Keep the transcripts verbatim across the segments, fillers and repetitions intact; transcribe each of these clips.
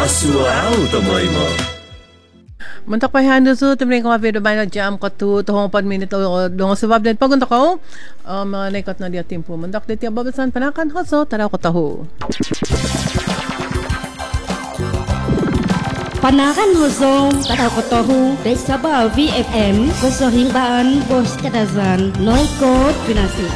Asuao tomoy mo. Muntak pa hando so tumring ko video ba na jam ko to to hong pan minute o dong subab din pagunta ko um naikot na dia tempo muntak dit babasan panakan hoso tara ko taho Panakan hoso tara ko taho desa ba V F M ko himbaan bos kadazan noikot pinasi.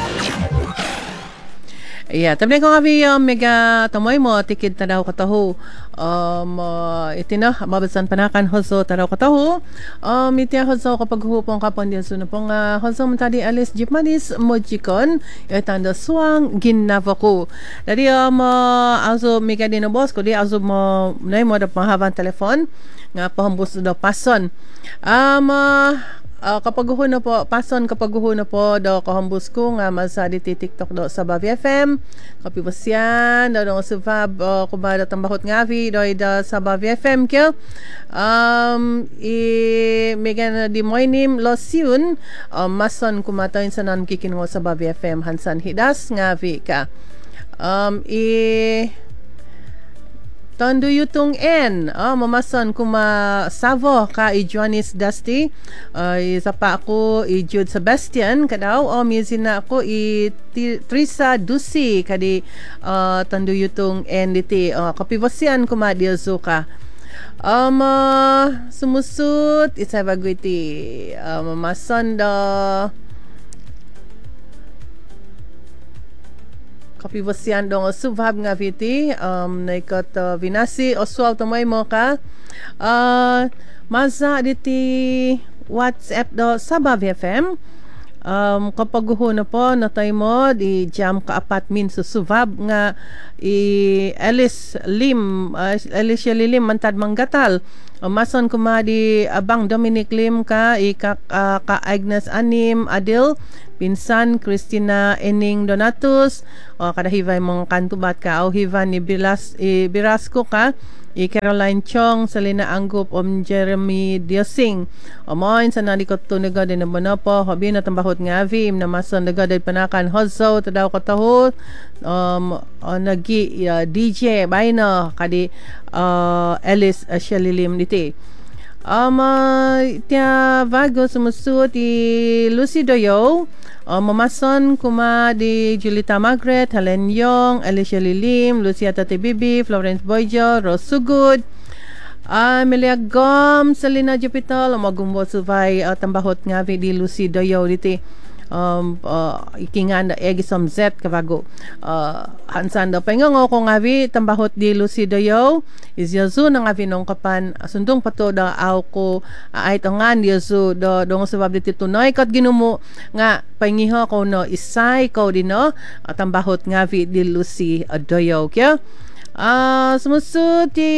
Yeah, tabi ko nga vi um, mega tamoy mo tikid tanaw ko taho. Um uh, itina mabasan panakan hoso tanaw ko taho. Um itia hoso kapag hupong kapon dia suno pong uh, hoso tadi alis jipmanis mojikon etanda suang ginava ko. Dari um uh, also mega din boss ko di also mo nay mo da panghaban telefon nga pahambos do pason. Um uh, Uh, kapag ho na po, pason kapag ho na po do kahambus ko nga masadi ti TikTok do sa Bav F M kapibasyan do do sa Fab uh, kubada tambahot nga vi do da sa Bav F M kyo um i megan di moinim losyun um, mason kumatoin sa nan kikinho sa Bav F M hansan hidas nga vi ka um i Tondo yutong en, oh, mamason kuma savo ka i Joanis Dusty, uh, isa pa ako i Jude Sebastian, kadaw, o oh, mizin na ako i Trisa Dusi, kadi uh, tondo yutong en diti, uh, kapibasyan kuma diazo ka. Um, uh, sumusut, isa bago iti, uh, mamason da, kapibasyan dong subhab nga viti um naikot uh, vinasi oswal tomoy mo ka uh, maza diti WhatsApp do sa Bav F M um kapag ho na po natay mo di jam ka apat min sa subhab nga i Alice Lim uh, Alicia Lim mantad manggatal uh, mason kumadi abang Dominic Lim ka ika uh, ka Agnes Anim Adil pinsan Christina Ening Donatus o kada hivay mong kantubat ka o hivan ni Bilas e, Birasco ka i Caroline Chong Selena Angup om Jeremy Diosing o moin sa nalikot to nagod din na po hobi na tambahot nga vim na mason nagod panakan hozo tadaw ko taho um o, nagi uh, D J bayno kadi uh, Alice uh, Shalilim diti Um, uh, tia vago sumusut i Lucy Doyo, um, mamason kuma di Julita Margaret, Helen Yong, Alicia Lilim, Lucia Tate Bibi, Florence Boyjo, Rose Sugud, uh, Amelia Gom, Selena Jupiter, magumbo suvay uh, tambahot nga di Lucy Doyo diti. Um, uh, ikingan da egisom Z kavago uh, hansan da pengongo kung avi tambahot di Lucy Doyo is yazu nang avi nong kapan sundong pato da aw ko uh, ay tongan yazu do dong sabab diti tunoy kat ginumo nga pengiho ko no isay ko di no uh, tambahot nga avi di Lucy uh, Doyo kya uh, sumusud di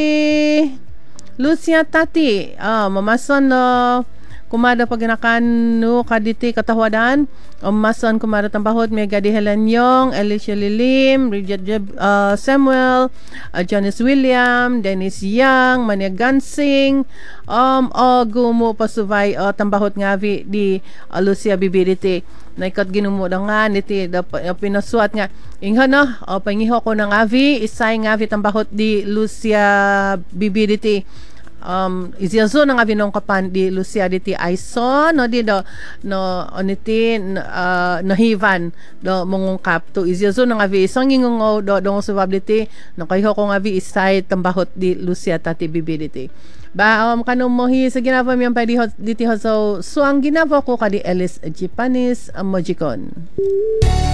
Lucia Tati uh, mamason no uh, kumada paginakan no kaditi katahwadan um, mason kumada tambahot mega di Helen Yong, Alicia Lilim, Bridget uh, Samuel, uh, Janice William, Dennis Young, Mania Gansing, um o gumo pasuvay uh, tambahot nga vi di uh, Lucia Bibiditi naikot ginumo da nga niti da uh, pinasuat nga ingha na uh, pangiho ko ng avi isay nga vi tambahot di Lucia Bibiditi um isiyaso nang avinong kapan di Lucia diti Aison no di do no oniti uh, nahivan do mongungkap to isiyaso nang avi isang ngingongo do dong subab diti no kayho ko nga vi isay tambahot di Lucia Tati Bibi diti ba um kanong mohi sa ginapa mi pa di diti so so ang ginapa ko kadi Alice Jipanis um, Mojikon.